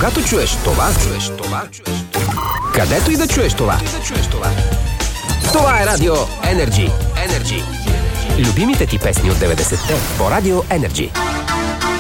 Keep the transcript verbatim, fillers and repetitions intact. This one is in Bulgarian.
Когато чуеш това, чуеш това, където и да чуеш това. Това е Радио Енерджи. Енерджи. Любимите ти песни от деветдесетте по Радио Енерджи.